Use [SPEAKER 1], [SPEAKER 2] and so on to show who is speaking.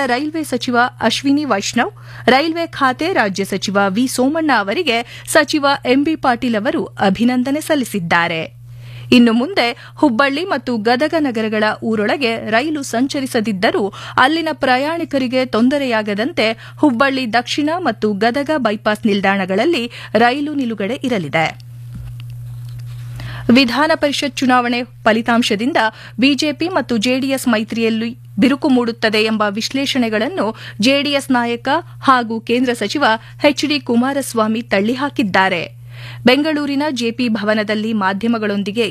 [SPEAKER 1] Railway ಸಚಿವ Ashwini Vaishnav, railway ಖಾತೆ ರಾಜ್ಯ ಸಚಿವ ವಿ ಸೋಮಣ್ಣ ಅವರಿಗೆ ಸಚಿವ ಎಂಬಿ ಪಾಟೀಲ್ ಅವರು ಅಭಿನಂದನೆ ಸಲ್ಲಿಸಿದ್ದಾರೆ. ಇನ್ನು ಮುಂದೆ ಹುಬ್ಬಳ್ಳಿ ಮತ್ತು ಗದಗ ನಗರಗಳ ಊರೊಳಗೆ ರೈಲು ಸಂಚರಿಸದಿದ್ದರೂ ಅಲ್ಲಿನ ಪ್ರಯಾಣಿಕರಿಗೆ ತೊಂದರೆಯಾಗದಂತೆ ಹುಬ್ಬಳ್ಳಿ ದಕ್ಷಿಣ ಮತ್ತು ಗದಗ ಬೈಪಾಸ್ ನಿಲ್ದಾಣಗಳಲ್ಲಿ ರೈಲು ನಿಲುಗಡೆ ಇರಲಿದೆ. ವಿಧಾನ ಪರಿಷತ್ ಚುನಾವಣೆ ಫಲಿತಾಂಶದಿಂದ ಬಿಜೆಪಿ ಮತ್ತು ಜೆಡಿಎಸ್ ಮೈತ್ರಿಯಲ್ಲಿ ಬಿರುಕು ಮೂಡುತ್ತದೆ ಎಂಬ ವಿಶ್ಲೇಷಣೆಗಳನ್ನು ಜೆಡಿಎಸ್ ನಾಯಕ ಹಾಗೂ ಕೇಂದ್ರ ಸಚಿವ ಎಚ್ಡಿ ಕುಮಾರಸ್ವಾಮಿ ತಳ್ಳಿಹಾಕಿದ್ದಾರೆ. ಬೆಂಗಳೂರಿನ ಜೆಪಿ ಭವನದಲ್ಲಿ ಮಾಧ್ಯಮಗಳೊಂದಿಗೆ